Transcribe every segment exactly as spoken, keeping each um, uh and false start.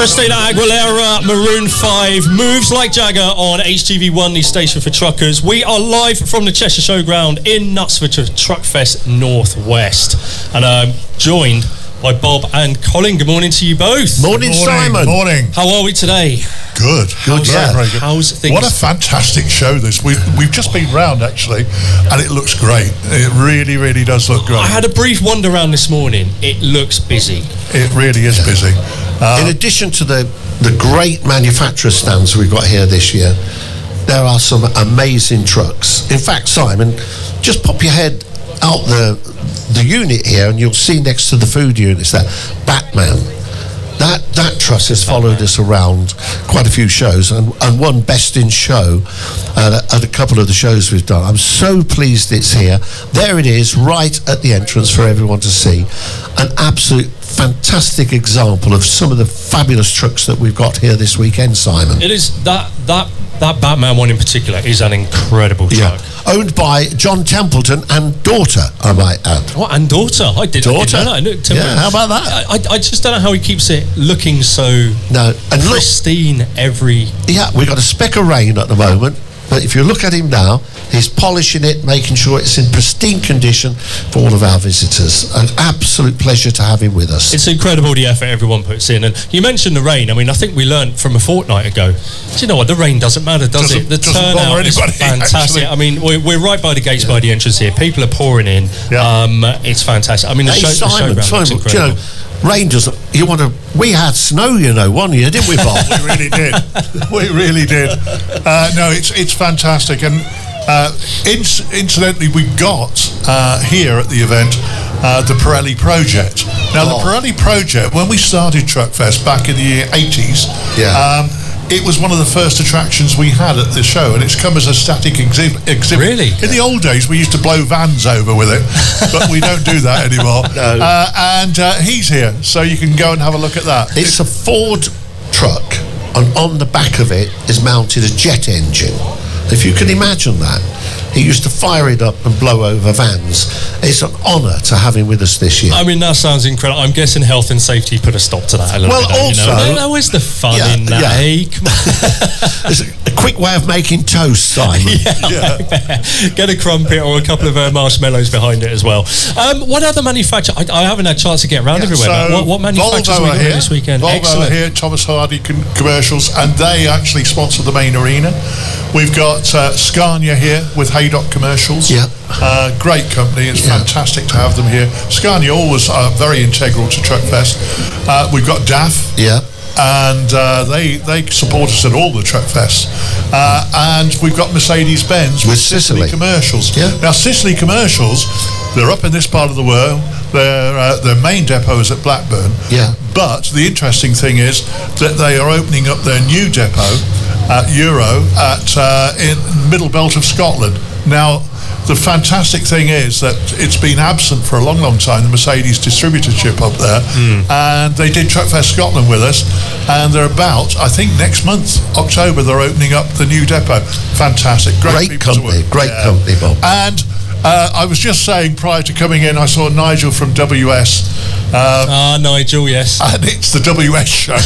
Christina Aguilera, Maroon five, Moves Like Jagger on H T V one, the station for truckers. We are live from the Cheshire Showground in Knutsford for Truckfest Northwest. And I'm joined by Bob and Colin. Good morning to you both. Morning, morning Simon. Morning. How are we today? Good. Good, how's, yeah. Very good. How's things? What a fantastic show this. We've, we've just been round, actually, and it looks great. It really, really does look great. I had a brief wander around this morning. It looks busy. It really is busy. Um, In addition to the, the great manufacturer stands we've got here this year, there are some amazing trucks. In fact, Simon, just pop your head out the the unit here and you'll see next to the food units there, Batman. That that truss has followed us around quite a few shows and, and won Best in Show uh, at a couple of the shows we've done. I'm so pleased it's here. There it is, right at the entrance for everyone to see. An absolute fantastic example of some of the fabulous trucks that we've got here this weekend, Simon. It is that that that Batman one in particular is an incredible truck. Yeah. Owned by John Templeton and daughter, I might add. What, and daughter? I did. Daughter? I didn't know that. Yeah, how about that? I, I just don't know how he keeps it looking so No, and look, pristine every... yeah, we've got a speck of rain at the moment, but if you look at him now, he's polishing it, making sure it's in pristine condition for all of our visitors. An absolute pleasure to have him with us. It's incredible the effort everyone puts in. And you mentioned the rain. I mean, I think we learned from a fortnight ago. Do you know what? The rain doesn't matter, does Doesn't- it? The doesn't bother turnout is anybody, fantastic. actually. I mean, we're, we're right by the gates, by the entrance here. People are pouring in. Yeah. Um, it's fantastic. I mean, the Hey, show, the Simon, showground looks Simon, do you incredible. know, rain doesn't... You want to... We had snow, you know, one year, didn't we, Bob? we really did. We really did. Uh, no, it's it's fantastic. And uh, inc- incidentally, we got uh, here at the event uh, the Pirelli Project. Now, Oh. the Pirelli Project, when we started Truckfest back in the eighties, Yeah. um, it was one of the first attractions we had at the show, and it's come as a static exhi- exhibit. Really? In the old days, we used to blow vans over with it, but we don't do that anymore. No. Uh, and uh, he's here, so you can go and have a look at that. It's a Ford truck, and on the back of it is mounted a jet engine. If you can imagine that. He used to fire it up and blow over vans. It's an honour to have him with us this year. I mean, that sounds incredible. I'm guessing health and safety put a stop to that a little Well, bit. don't also- you know? No, where's the fun Yeah, in that? yeah. Hey, come on. It's a, a quick way of making toast, Simon. Yeah. Get a crumpet or a couple of uh, marshmallows behind it as well. Um, what other manufacturer? I, I haven't had a chance to get around everywhere. So now. What, what manufacturers Volvo we are got here this weekend? Volvo Excellent. are here, Thomas Hardy com- commercials, and they actually sponsor the main arena. We've got uh, Scania here with Haydock Commercials. Yeah. Uh, great company. It's Yeah. fantastic to have them here. Scania always are very integral to Truckfest. Uh, we've got D A F. Yeah. And uh, they they support us at all the truck fests, uh, and we've got Mercedes-Benz With Sicily. Commercials. Yeah. Now Sicily Commercials, they're up in this part of the world. Their uh, their main depot is at Blackburn. Yeah. But the interesting thing is that they are opening up their new depot at Euro at uh, in the middle belt of Scotland. Now, the fantastic thing is that it's been absent for a long, long time, the Mercedes distributorship up there, Mm. and they did Truckfest Scotland with us, and they're about, I think next month, October, they're opening up the new depot. Fantastic. Great, Great people to company, work- great company, Bob. And uh, I was just saying prior to coming in, I saw Nigel from W S, um, Ah, Nigel, yes. and it's the W S show.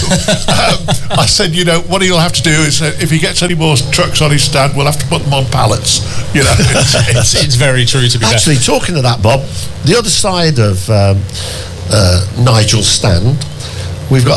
um, I said, you know, what he'll have to do is, uh, if he gets any more trucks on his stand, we'll have to put them on pallets. You know, it's, It's, it's, it's very true, to be Actually, talking of that, Bob, the other side of um, uh, Nigel's stand, we've got